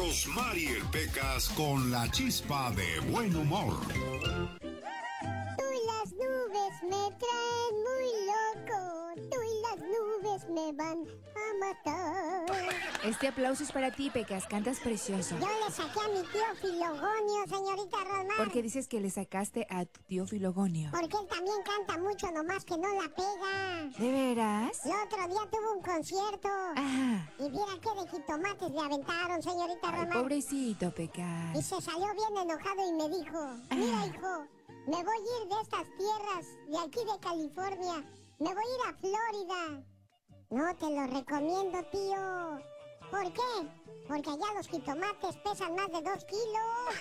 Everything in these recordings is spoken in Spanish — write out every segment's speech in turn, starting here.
Rosmar y el Pecas con la chispa de buen humor. Tú y las nubes me traen muy loco. Tú y las nubes me van a matar. Este aplauso es para ti, Pecas. Cantas precioso. Yo le saqué a mi tío Filogonio, señorita Rosmar. ¿Por qué dices que le sacaste a tu tío Filogonio? Porque él también canta mucho, nomás que no la pega. ¿De veras? El otro día tuvo un concierto. Ajá. Y viera qué de jitomates le aventaron, señorita Ay, Rosmar. pobrecito, Pecas. Y se salió bien enojado y me dijo: mira, hijo, me voy a ir de estas tierras, de aquí de California. Me voy a ir a Florida. No te lo recomiendo, tío. ¿Por qué? Porque allá los jitomates pesan más de 2 kilos.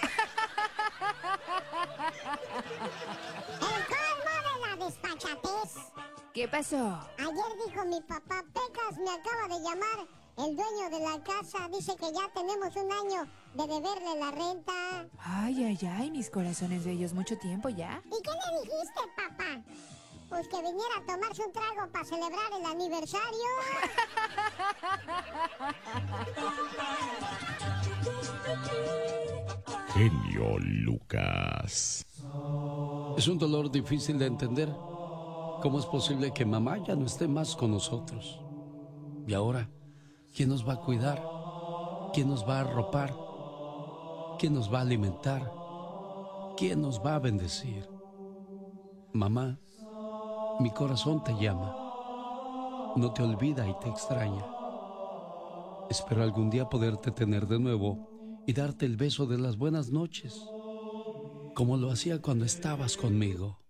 El colmo de la despachatez. ¿Qué pasó? Ayer dijo mi papá: Pecas, me acaba de llamar el dueño de la casa. Dice que ya tenemos 1 año de deberle la renta. Ay, ay, ay, mis corazones bellos, mucho tiempo ya. ¿Y qué le dijiste, papá? Pues que viniera a tomarse un trago para celebrar el aniversario. Genio Lucas. Es un dolor difícil de entender. ¿Cómo es posible que mamá ya no esté más con nosotros? Y ahora, ¿quién nos va a cuidar? ¿Quién nos va a arropar? ¿Quién nos va a alimentar? ¿Quién nos va a bendecir? Mamá, mi corazón te llama. No te olvida y te extraña. Espero algún día poderte tener de nuevo y darte el beso de las buenas noches, como lo hacía cuando estabas conmigo.